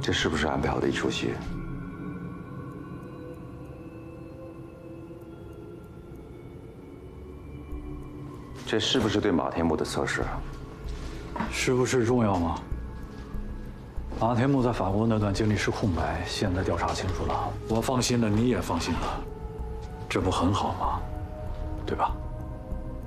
这是不是安排好的一出戏？这是不是对马天木的测试？ 是不是重要吗？马天木在法国那段经历是空白，现在调查清楚了，我放心了，你也放心了，这不很好吗？对吧？